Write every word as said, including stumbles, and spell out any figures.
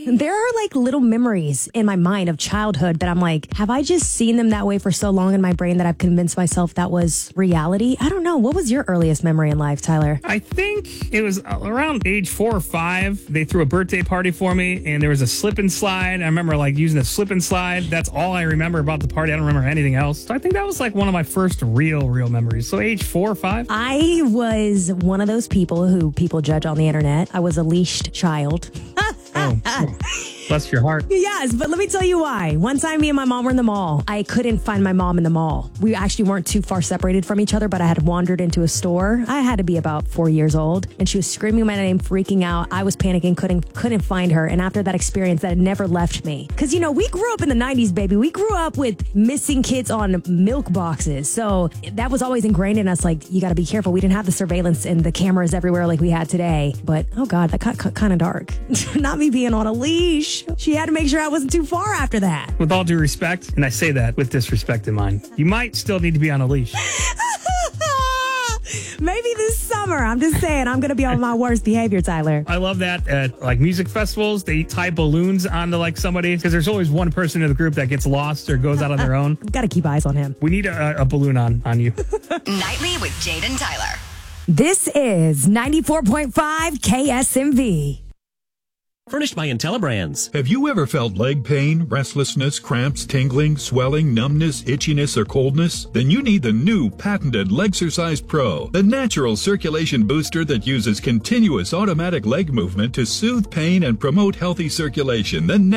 There are like little memories in my mind of childhood that I'm like, have I just seen them that way for so long in my brain that I've convinced myself that was reality? I don't know. What was your earliest memory in life, Tyler? I think it was around age four or five. They threw a birthday party for me, and there was a slip and slide. I remember like using a slip and slide. That's all I remember about the party. I don't remember anything else. So I think that was like one of my first real, real memories. So age four or five. I was one of those people who people judge on the internet. I was a leashed child. Oh, bless your heart. Yes, but let me tell you why. One time, me and my mom were in the mall. I couldn't find my mom in the mall. We actually weren't too far separated from each other, but I had wandered into a store. I had to be about four years old, and she was screaming my name, freaking out. I was panicking, couldn't couldn't find her. And after that experience, that had never left me. Because, you know, we grew up in the nineties, baby. We grew up with missing kids on milk boxes. So that was always ingrained in us, like, you got to be careful. We didn't have the surveillance and the cameras everywhere like we had today. But, oh, God, that got kind of dark. Not me being on a leash. She had to make sure I wasn't too far after that. With all due respect, and I say that with disrespect in mind, you might still need to be on a leash. Maybe this summer. I'm just saying, I'm going to be on my worst behavior, Tyler. I love that at like music festivals, they tie balloons onto like somebody because there's always one person in the group that gets lost or goes out on their own. Got to keep eyes on him. We need a, a balloon on, on you. Nightly with Jade and Tyler. This is ninety-four point five K S M V. Furnished by IntelliBrands. Have you ever felt leg pain, restlessness, cramps, tingling, swelling, numbness, itchiness, or coldness? Then you need the new patented Legsercise Pro, the natural circulation booster that uses continuous automatic leg movement to soothe pain and promote healthy circulation. The